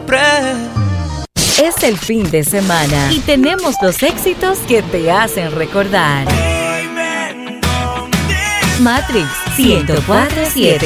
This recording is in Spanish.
siempre. Es el fin de semana y tenemos los éxitos que te hacen recordar. Matrix 104.7.